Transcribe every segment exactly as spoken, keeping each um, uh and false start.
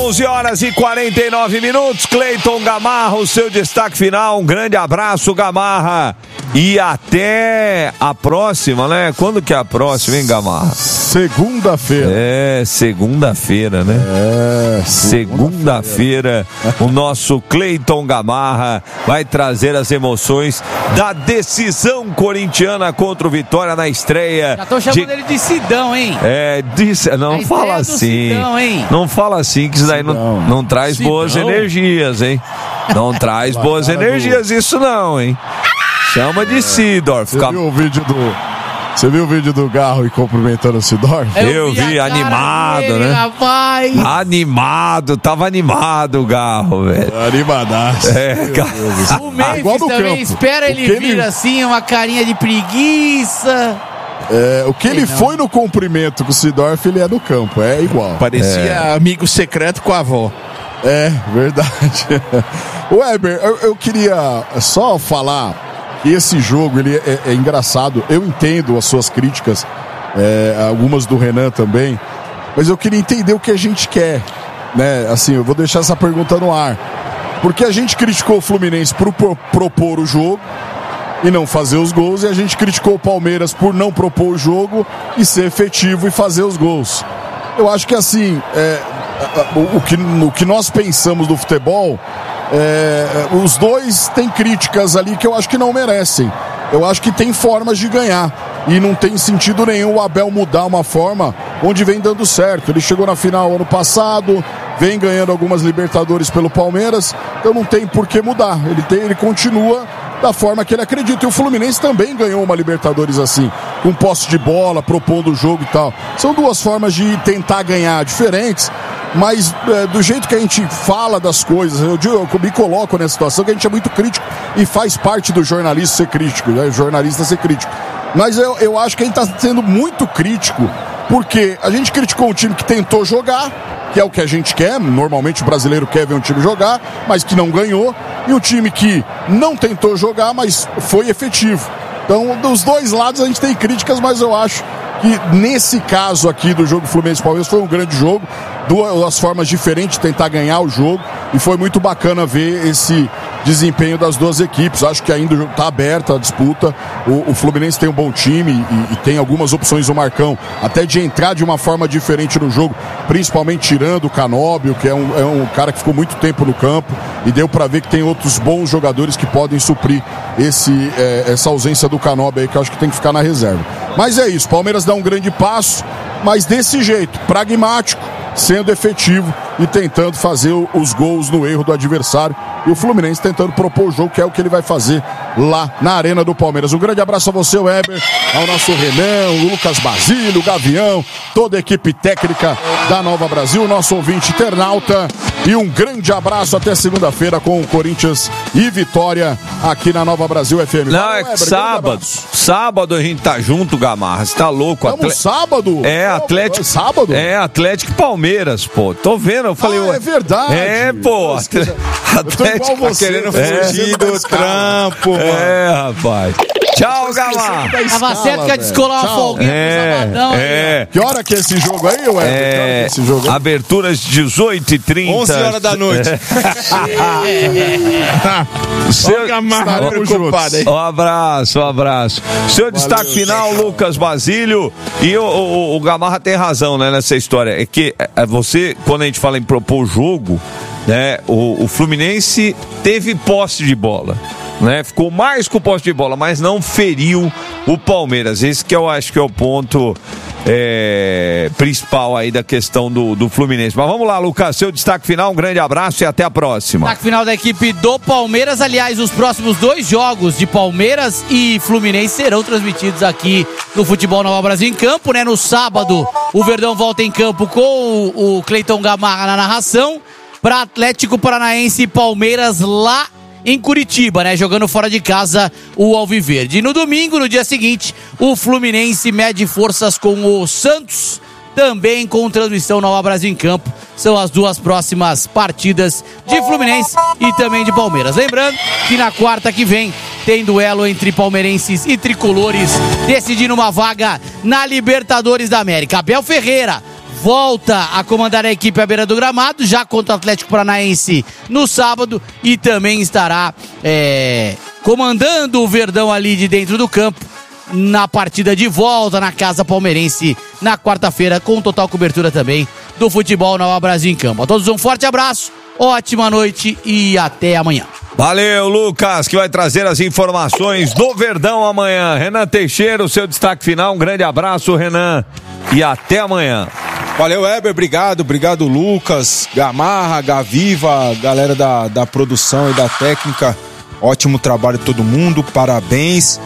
onze horas e quarenta e nove minutos. Cleiton Gamarra, o seu destaque final. Um grande abraço, Gamarra. E até a próxima, né? Quando que é a próxima, hein, Gamarra? Segunda-feira. É, segunda-feira, né? É, segunda-feira. O nosso Cleiton Gamarra vai trazer as emoções da decisão corintiana contra o Vitória na estreia. Já estão chamando de... ele de Sidão, hein? É, disse... não fala assim. Sidão, hein? Não fala assim, que isso daí não, não traz Sidão. boas energias, hein? Não traz boas energias, isso não, hein? Chama de Sidorf. Você viu o vídeo do... Você viu o vídeo do Garro e cumprimentando o Sidorf? Eu, Eu vi, vi animado, dele, né? Rapaz. Animado, tava animado o Garro, velho. Animadaço. É, cara. O Memphis também campo. espera ele vir ele... assim, uma carinha de preguiça. É, o que Sei ele não. foi no cumprimento com o Sidorf, ele é no campo, é igual. Parecia é. amigo secreto com a avó. É, verdade. Weber, eu, eu queria só falar... Esse jogo, ele é, é engraçado. Eu entendo as suas críticas, é, algumas do Renan também, mas eu queria entender o que a gente quer, né? Assim, eu vou deixar essa pergunta no ar. Porque a gente criticou o Fluminense por pro, propor o jogo e não fazer os gols, e a gente criticou o Palmeiras por não propor o jogo e ser efetivo e fazer os gols. Eu acho que assim, é, o, o, que, o que nós pensamos do futebol... É, os dois têm críticas ali que eu acho que não merecem. Eu acho que tem formas de ganhar e não tem sentido nenhum o Abel mudar uma forma onde vem dando certo. Ele chegou na final ano passado, vem ganhando algumas Libertadores pelo Palmeiras, então não tem por que mudar. Ele, tem, ele continua da forma que ele acredita. E o Fluminense também ganhou uma Libertadores assim, com posse de bola, propondo o jogo e tal. São duas formas de tentar ganhar diferentes. Mas é, do jeito que a gente fala das coisas, eu, eu, eu me coloco nessa situação que a gente é muito crítico e faz parte do jornalista ser crítico, né? Jornalista ser crítico. Mas eu, eu acho que a gente está sendo muito crítico porque a gente criticou um time que tentou jogar, que é o que a gente quer, normalmente o brasileiro quer ver um time jogar, mas que não ganhou, e um time que não tentou jogar, mas foi efetivo. Então, dos dois lados a gente tem críticas, mas eu acho que nesse caso aqui do jogo Fluminense-Palmeiras foi um grande jogo, duas formas diferentes de tentar ganhar o jogo, e foi muito bacana ver esse desempenho das duas equipes. Acho que ainda está aberta a disputa. O, o Fluminense tem um bom time e, e tem algumas opções do Marcão até de entrar de uma forma diferente no jogo, principalmente tirando o Canóbio, que é um, é um cara que ficou muito tempo no campo, e deu para ver que tem outros bons jogadores que podem suprir esse, é, essa ausência do Canóbio aí, que eu acho que tem que ficar na reserva. Mas é isso, Palmeiras dá um grande passo, mas desse jeito, pragmático, sendo efetivo e tentando fazer os gols no erro do adversário, e o Fluminense tentando propor o jogo, que é o que ele vai fazer lá na Arena do Palmeiras. Um grande abraço a você, Weber, ao nosso Renan, o Lucas Basílio, o Gavião, toda a equipe técnica da Nova Brasil, nosso ouvinte internauta, e um grande abraço até segunda-feira com o Corinthians e Vitória aqui na Nova Brasil F M. Não, Fala, é Weber, sábado, sábado a gente tá junto, Gamarra, você tá louco? Atle... sábado? É, Atlético, sábado? É, Atlético e Palmeiras, pô, tô vendo, eu falei... Ah, é verdade. É, pô, Atlético... Igual você, querendo fugir é, do trampo, mano. É, rapaz. Tchau, Gamarra. Tava certo que ia descolar uma folguinha é, pro sabadão. É. Aí. Que hora que é esse jogo aí, ué? É, que hora que é esse jogo aí? Abertura às dezoito e trinta. onze horas da noite. É. Seu... Gamarra preocupado aí. Um abraço, um abraço. Seu Valeu, destaque final, tchau. Lucas Basílio. E o, o, o Gamarra tem razão, né, nessa história. É que você, quando a gente fala em propor o jogo, né, o, o Fluminense teve posse de bola. Né? Ficou mais com o posse de bola, mas não feriu o Palmeiras. Esse que eu acho que é o ponto é, principal aí da questão do, do Fluminense. Mas vamos lá, Lucas, seu destaque final, um grande abraço e até a próxima. Destaque final da equipe do Palmeiras. Aliás, os próximos dois jogos de Palmeiras e Fluminense serão transmitidos aqui no Futebol Nova Brasil em campo, né? No sábado, o Verdão volta em campo com o, o Cleiton Gamarra na narração para Atlético Paranaense e Palmeiras lá em Curitiba, né? Jogando fora de casa o Alviverde. E no domingo, no dia seguinte, o Fluminense mede forças com o Santos, também com transmissão Nova Brasil em campo. São as duas próximas partidas de Fluminense e também de Palmeiras. Lembrando que na quarta que vem tem duelo entre palmeirenses e tricolores, decidindo uma vaga na Libertadores da América. Abel Ferreira volta a comandar a equipe à beira do gramado, já contra o Atlético Paranaense no sábado, e também estará é, comandando o Verdão ali de dentro do campo na partida de volta na Casa Palmeirense na quarta-feira, com total cobertura também do Futebol Nova Brasil em Campo. A todos um forte abraço, ótima noite e até amanhã. Valeu, Lucas, que vai trazer as informações do Verdão amanhã. Renan Teixeira, o seu destaque final. Um grande abraço, Renan, e até amanhã. Valeu, Weber, obrigado, obrigado, Lucas, Gamarra, Gaviva, galera da, da produção e da técnica. Ótimo trabalho todo mundo, parabéns.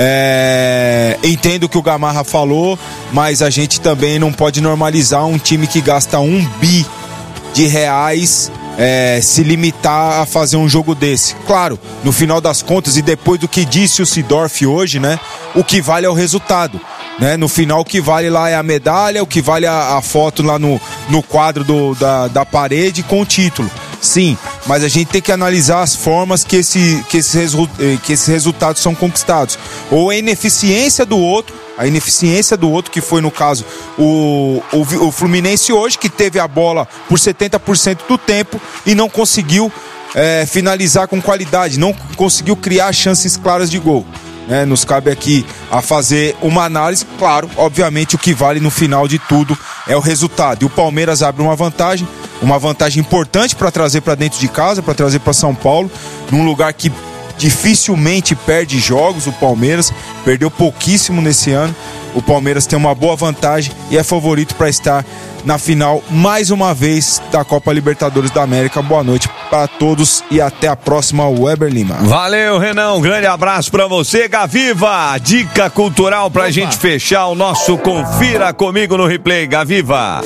É, entendo o que o Gamarra falou, mas a gente também não pode normalizar um time que gasta um bi de reais é, se limitar a fazer um jogo desse. Claro, no final das contas, e depois do que disse o Sidorf hoje, né, o que vale é o resultado. Né? No final, o que vale lá é a medalha, o que vale a, a foto lá no, no quadro do, da, da parede com o título. Sim, mas a gente tem que analisar as formas que, esse, que, esses, resu, que esses resultados são conquistados. Ou a ineficiência do outro, a ineficiência do outro, que foi no caso o, o, o Fluminense hoje, que teve a bola por setenta por cento do tempo e não conseguiu é, finalizar com qualidade, não conseguiu criar chances claras de gol. É, nos cabe aqui a fazer uma análise. Claro, obviamente o que vale no final de tudo é o resultado, e o Palmeiras abre uma vantagem, uma vantagem importante para trazer para dentro de casa, para trazer para São Paulo, num lugar que dificilmente perde jogos. O Palmeiras perdeu pouquíssimo nesse ano. O Palmeiras tem uma boa vantagem e é favorito para estar na final mais uma vez da Copa Libertadores da América. Boa noite para todos e até a próxima, Weber Lima. Valeu, Renan, um grande abraço para você. Gaviva, dica cultural pra Opa. gente fechar o nosso Confira Comigo no Replay. Gaviva.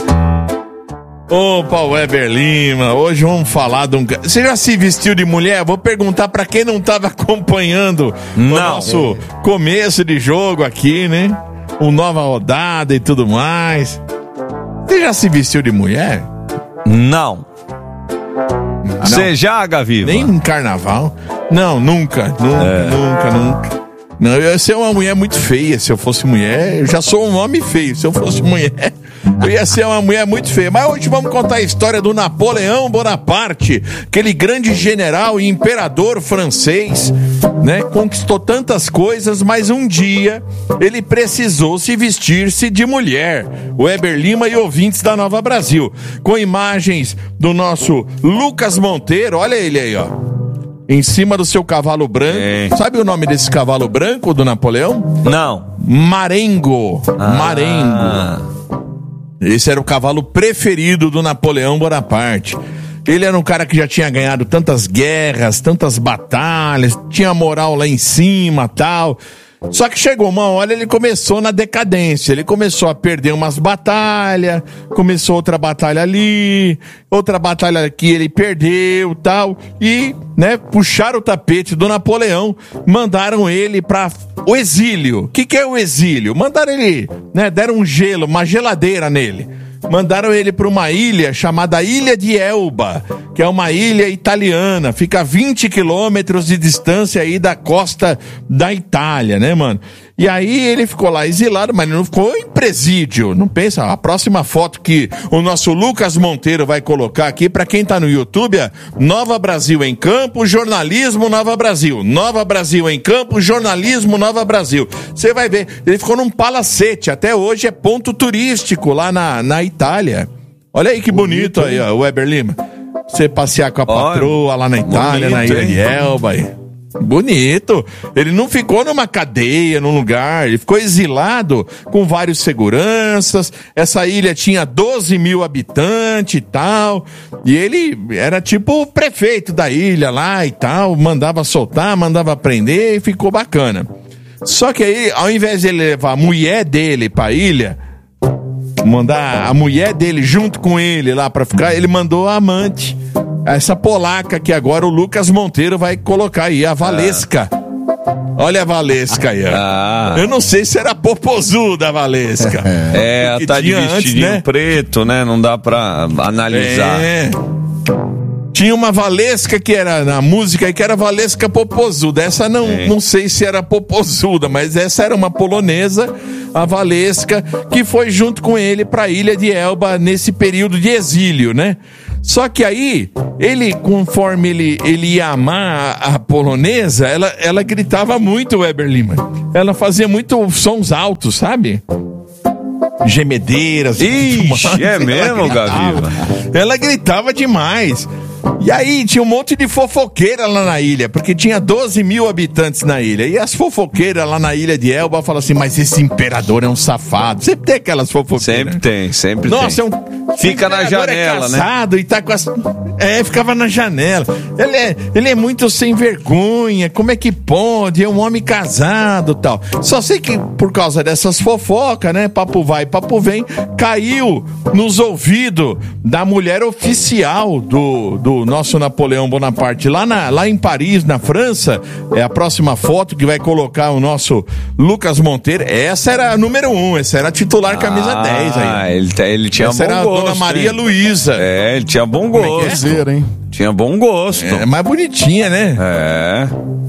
Opa, Weber Lima, hoje vamos falar de um... Você já se vestiu de mulher? Vou perguntar pra quem não tava acompanhando não. o nosso começo de jogo aqui, né? O nova rodada e tudo mais. Você já se vestiu de mulher? Não. Você já, Gaviva? Nem em carnaval? Não, nunca, nunca, é. nunca, nunca. Não, eu ia ser uma mulher muito feia. Se eu fosse mulher, eu já sou um homem feio. Se eu fosse mulher, eu ia ser uma mulher muito feia. Mas hoje vamos contar a história do Napoleão Bonaparte, aquele grande general e imperador francês, né? Conquistou tantas coisas, mas um dia ele precisou se vestir-se de mulher. Weber Lima e ouvintes da Nova Brasil, com imagens do nosso Lucas Monteiro. Olha ele aí, ó, em cima do seu cavalo branco. É. Sabe o nome desse cavalo branco do Napoleão? Não. Marengo. Ah. Marengo. Esse era o cavalo preferido do Napoleão Bonaparte. Ele era um cara que já tinha ganhado tantas guerras, tantas batalhas, tinha moral lá em cima, tal. Só que chegou uma hora, ele começou na decadência, ele começou a perder umas batalhas, começou outra batalha ali, outra batalha aqui ele perdeu, tal, e, né, puxaram o tapete do Napoleão, mandaram ele para o exílio. O que que é o exílio? Mandaram ele, né, deram um gelo, uma geladeira nele. Mandaram ele para uma ilha chamada Ilha de Elba, que é uma ilha italiana, fica a vinte quilômetros de distância aí da costa da Itália, né, mano? E aí ele ficou lá exilado, mas ele não ficou em presídio. Não pensa, a próxima foto que o nosso Lucas Monteiro vai colocar aqui, pra quem tá no YouTube, é Nova Brasil em Campo, Jornalismo Nova Brasil. Nova Brasil em Campo, Jornalismo Nova Brasil. Você vai ver, ele ficou num palacete, até hoje é ponto turístico lá na, na Itália. Olha aí que bonito, bonito aí, ó, Weber Lima. Você passear com a patroa lá na Itália, bonito, na Ilha hein? de Elba aí. Bonito. Ele não ficou numa cadeia, num lugar, ele ficou exilado com vários seguranças. Essa ilha tinha doze mil habitantes e tal, e ele era tipo o prefeito da ilha lá e tal, mandava soltar, mandava prender, e ficou bacana. Só que aí, ao invés de ele levar a mulher dele pra ilha, mandar a mulher dele junto com ele lá pra ficar, ele mandou a amante, essa polaca que agora o Lucas Monteiro vai colocar aí, a Valesca. Ah. Olha a Valesca aí, ó. Ah. Eu não sei se era popozuda a Valesca. É, tá de vestidinho antes, né? preto, né? Não dá pra analisar. É. Tinha uma Valesca que era na música, que era Valesca Popozuda. Essa não, não sei se era Popozuda, mas essa era uma polonesa, a Valesca, que foi junto com ele pra Ilha de Elba nesse período de exílio, né? Só que aí, ele, conforme ele, ele ia amar a, a polonesa, ela, ela gritava muito, Weber Lima. Ela fazia muito sons altos, sabe? Gemedeiras. Ixi, é mesmo, Gaviva? Ela gritava demais. E aí tinha um monte de fofoqueira lá na ilha, porque tinha doze mil habitantes na ilha. E as fofoqueiras lá na ilha de Elba falam assim, mas esse imperador é um safado. Sempre tem aquelas fofoqueiras. Sempre tem, sempre Nossa, tem. Nossa, é um... Fica na janela, é casado, né? E tá com as... É, ficava na janela. Ele é, ele é muito sem vergonha. Como é que pode? É um homem casado e tal. Só sei que por causa dessas fofocas, né? Papo vai, papo vem. Caiu nos ouvidos da mulher oficial do, do nosso Napoleão Bonaparte. Lá, na, lá em Paris, na França, é a próxima foto que vai colocar o nosso Lucas Monteiro. Essa era a número um. Essa era a titular camisa ah, dez aí. Ah, ele, ele tinha essa bom era gosto. A Dona Maria hein? Luísa. É, ele tinha bom gosto. Dizer, hein? Tinha bom gosto. É mais bonitinha, né? É.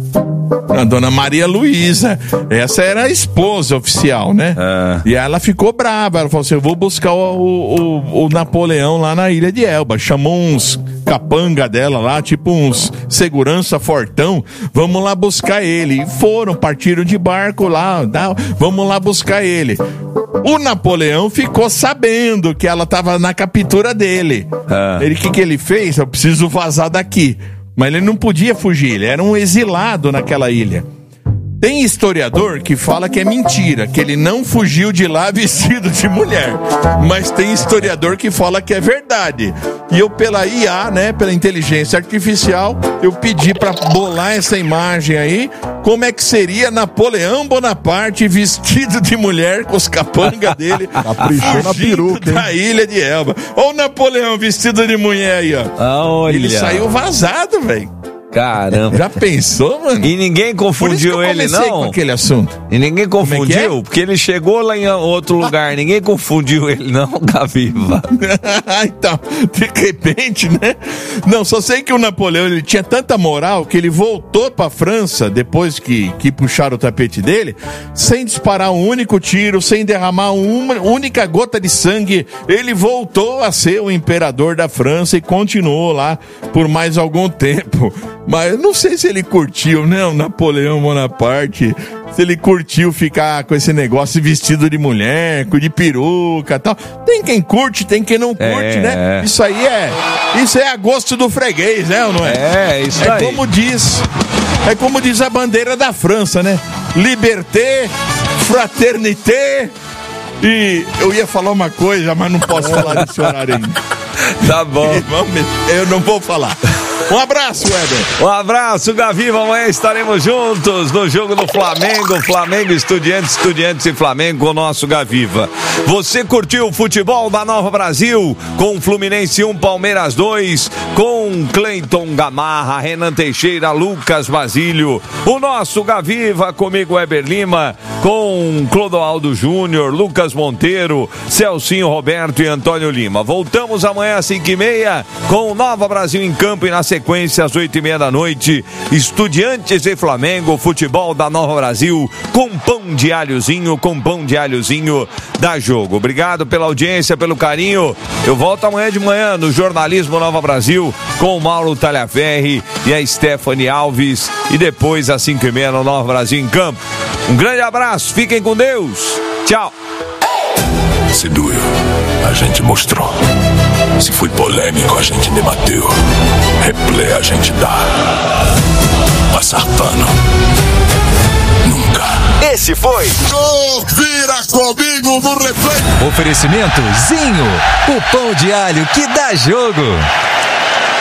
A Dona Maria Luísa. Essa era a esposa oficial, né? É. E ela ficou brava. Ela falou assim: eu vou buscar o, o, o Napoleão lá na Ilha de Elba. Chamou uns capanga dela lá, tipo uns segurança fortão. Vamos lá buscar ele. E foram, partiram de barco lá. Dá, vamos lá buscar ele. O Napoleão ficou sabendo que ela estava na captura dele. É. Ele, o que, que ele fez? Eu preciso vazar daqui. Mas ele não podia fugir, ele era um exilado naquela ilha. Tem historiador que fala que é mentira, que ele não fugiu de lá vestido de mulher. Mas tem historiador que fala que é verdade. E eu, pela I A, né, pela inteligência artificial, eu pedi pra bolar essa imagem aí. Como é que seria Napoleão Bonaparte vestido de mulher com os capangas dele, Caprichou na peruca, hein? da Ilha de Elba. Olha o Napoleão vestido de mulher aí, ó. Ah, olha. Ele saiu vazado, velho. Caramba. Já pensou, mano? E ninguém confundiu ele, não? Com aquele assunto. E ninguém confundiu? Como é que é? Porque ele chegou lá em outro lugar. Ninguém confundiu ele, não, Gaviva. Então, de repente, né? Não, só sei que o Napoleão, ele tinha tanta moral que ele voltou pra França, depois que, que puxaram o tapete dele, sem disparar um único tiro, sem derramar uma única gota de sangue. Ele voltou a ser o imperador da França e continuou lá por mais algum tempo. Mas eu não sei se ele curtiu, né, o Napoleão Bonaparte, se ele curtiu ficar com esse negócio vestido de mulher, de peruca e tal. Tem quem curte, tem quem não curte, é, né? É. Isso aí é, isso é a gosto do freguês, né, ou não é? É, isso é aí. Como diz, é como diz a bandeira da França, né? Liberté, fraternité. E eu ia falar uma coisa, mas não posso falar nesse horário ainda. Tá bom. Eu não vou falar. Um abraço, Weber. Um abraço, Gaviva. Amanhã estaremos juntos no jogo do Flamengo. Flamengo, Estudiantes, Estudiantes e Flamengo, o nosso Gaviva. Você curtiu o futebol da Nova Brasil? Com Fluminense um, Palmeiras dois, com Cleiton Gamarra, Renan Teixeira, Lucas Basílio. O nosso Gaviva, comigo, Weber Lima, com Clodoaldo Júnior, Lucas Monteiro, Celcinho Roberto e Antônio Lima. Voltamos amanhã às cinco e meia com Nova Brasil em campo e na sequência às oito e meia da noite, Estudiantes e Flamengo, futebol da Nova Brasil, com pão de alhozinho, com pão de alhozinho da Jogo. Obrigado pela audiência, pelo carinho. Eu volto amanhã de manhã no Jornalismo Nova Brasil com o Mauro Talhaferri e a Stephanie Alves e depois às cinco e meia no Nova Brasil em campo. Um grande abraço, fiquem com Deus. Tchau. Se doeu, a gente mostrou. Se foi polêmico, a gente debateu. Replay a gente dá. Passar pano, nunca. Esse foi Vira comigo no replay. Oferecimento Zinho, o pão de alho que dá jogo.